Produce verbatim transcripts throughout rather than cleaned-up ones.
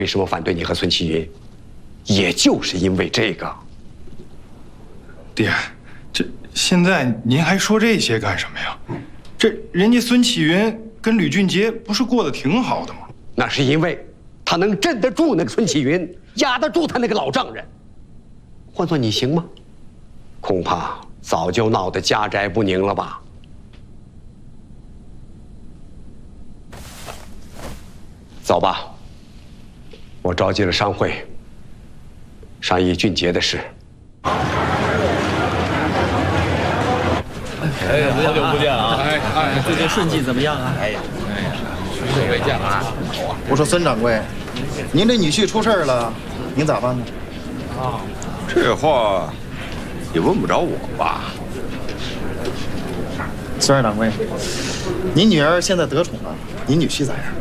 为什么反对你和孙启云？也就是因为这个。 爹，这现在您还说这些干什么呀？这人家孙启云跟吕俊杰不是过得挺好的吗？ 那是因为他能镇得住那个孙启云，压得住他那个老丈人。换做你行吗？恐怕早就闹得家宅不宁了吧。 走吧，我召集了商会，商议俊杰的事。 哎，好久不见啊！哎哎，最近顺季怎么样啊？哎呀，哎呀，许久未见了啊！ 我说孙掌柜，您这女婿出事了，您咋办呢？ 啊，这话也问不着我吧？ 孙二掌柜，您女儿现在得宠了，您女婿咋样？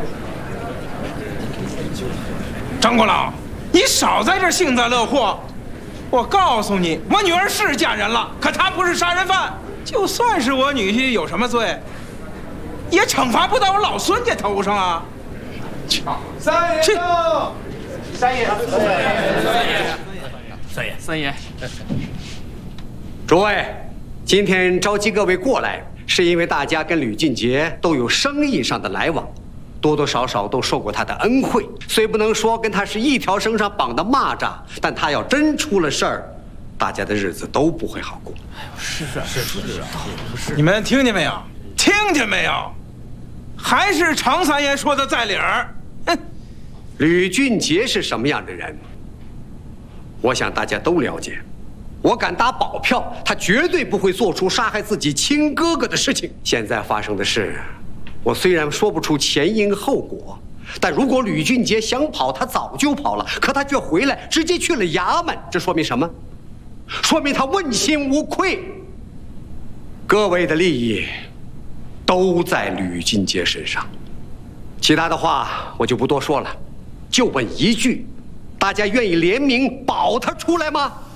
张国老，你少在这幸灾乐祸！我告诉你，我女儿是嫁人了，可她不是杀人犯。就算是我女婿有什么罪，也惩罚不到我老孙家头上啊！ 三爷到，三爷，三爷，三爷，三爷。 诸位，今天召集各位过来，是因为大家跟吕俊杰都有生意上的来往。 多多少少都受过他的恩惠，虽不能说跟他是一条绳上绑的蚂蚱，但他要真出了事儿，大家的日子都不会好过。哎呦， 是啊，是是啊，你们听见没有？听见没有？还是常三爷说的在理儿。哼， 吕俊杰是什么样的人？我想大家都了解。我敢打保票，他绝对不会做出杀害自己亲哥哥的事情。现在发生的事。 我虽然说不出前因后果，但如果吕俊杰想跑，他早就跑了。可他却回来，直接去了衙门，这说明什么？说明他问心无愧。各位的利益都在吕俊杰身上，其他的话我就不多说了，就问一句：大家愿意联名保他出来吗？